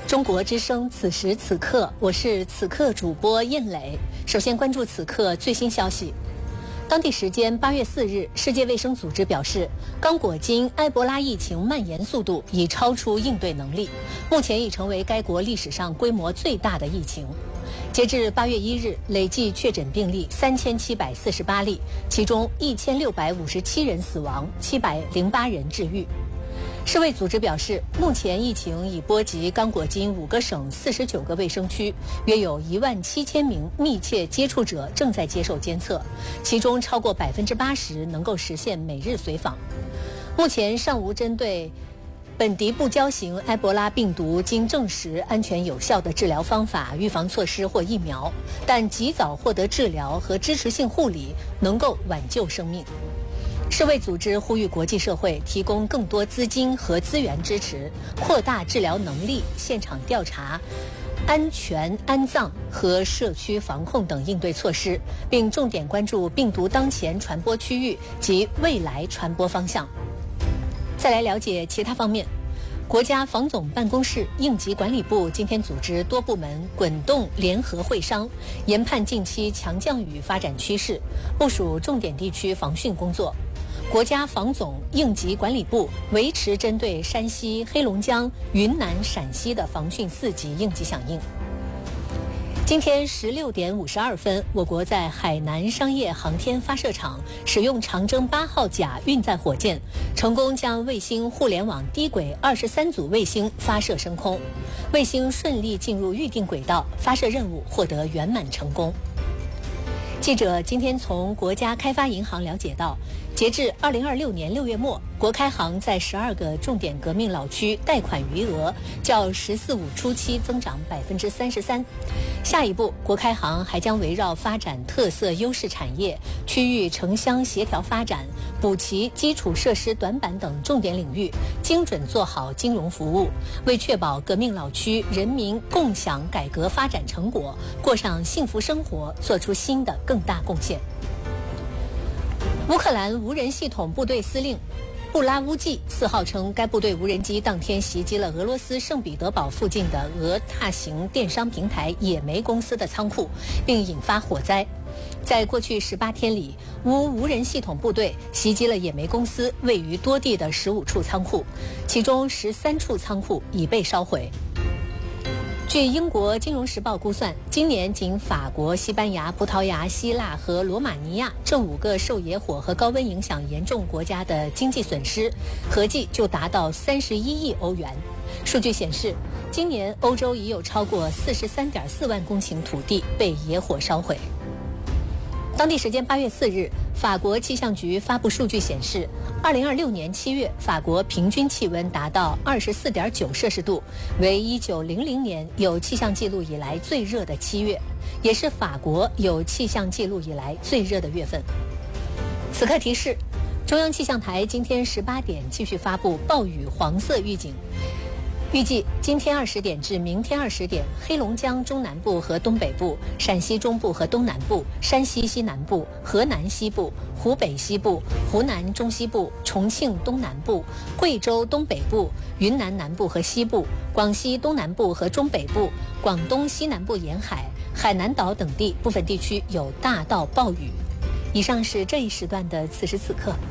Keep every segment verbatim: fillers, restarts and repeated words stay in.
中国之声，此时此刻，我是此刻主播燕磊。首先关注此刻最新消息。当地时间八月四日，世界卫生组织表示，刚果金埃博拉疫情蔓延速度已超出应对能力，目前已成为该国历史上规模最大的疫情。截至八月一日，累计确诊病例三千七百四十八例，其中一千六百五十七人死亡，七百零八人治愈。世卫组织表示，目前疫情已波及刚果金五个省四十九个卫生区，约有一万七千名密切接触者正在接受监测，其中超过百分之八十能够实现每日随访。目前尚无针对本地不交型埃博拉病毒经证实安全有效的治疗方法、预防措施或疫苗，但及早获得治疗和支持性护理能够挽救生命。世卫组织呼吁国际社会提供更多资金和资源支持，扩大治疗能力、现场调查、安全安葬和社区防控等应对措施，并重点关注病毒当前传播区域及未来传播方向。再来了解其他方面。国家防总办公室应急管理部今天组织多部门滚动联合会商，研判近期强降雨发展趋势，部署重点地区防汛工作。国家防总应急管理部维持针对山西、黑龙江、云南、陕西的防汛四级应急响应。今天十六点五十二分，我国在海南商业航天发射场使用长征八号甲运载火箭，成功将卫星互联网低轨二十三组卫星发射升空，卫星顺利进入预定轨道，发射任务获得圆满成功。记者今天从国家开发银行了解到，截至二零二六年六月末，国开行在十二个重点革命老区贷款余额较“十四五”初期增长百分之三十三。下一步，国开行还将围绕发展特色优势产业、区域城乡协调发展、补齐基础设施短板等重点领域，精准做好金融服务，为确保革命老区人民共享改革发展成果，过上幸福生活，做出新的更大贡献。乌克兰无人系统部队司令布拉乌季四号称，该部队无人机当天袭击了俄罗斯圣彼得堡附近的俄大型电商平台野莓公司的仓库，并引发火灾。在过去十八天里，乌无人系统部队袭击了野莓公司位于多地的十五处仓库，其中十三处仓库已被烧毁。据英国《金融时报》估算，今年仅法国、西班牙、葡萄牙、希腊和罗马尼亚这五个受野火和高温影响严重国家的经济损失，合计就达到三十一亿欧元。数据显示，今年欧洲已有超过四十三点四万公顷土地被野火烧毁。当地时间八月四日，法国气象局发布数据显示，二零二六年七月，法国平均气温达到二十四点九摄氏度，为一九零零年有气象记录以来最热的七月，也是法国有气象记录以来最热的月份。此刻提示，中央气象台今天十八点继续发布暴雨黄色预警。预计今天二十点至明天二十点，黑龙江中南部和东北部、陕西中部和东南部、山西西南部、河南西部、湖北西部、湖南中西部、重庆东南部、贵州东北部、云南南部和西部、广西东南部和中北部、广东西南部沿海、海南岛等地部分地区有大到暴雨。以上是这一时段的此时此刻。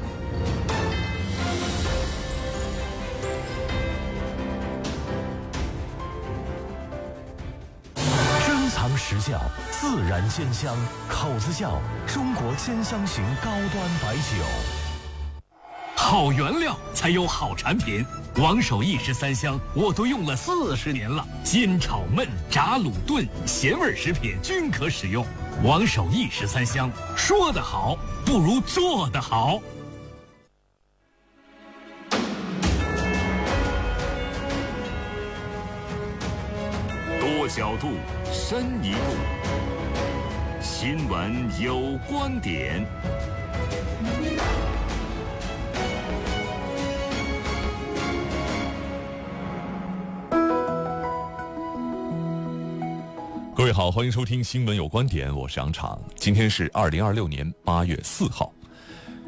时效，自然鲜香，口子窖中国鲜香型高端白酒。 好原料才有好产品，王守义十三香我都用了四十年了，煎炒焖炸卤炖咸味食品均可使用。王守义十三香，说得好不如做得好。 多角度，深一步。新闻有观点。 各位好，欢迎收听新闻有观点，我是杨昶。今天是二零二六年八月四号。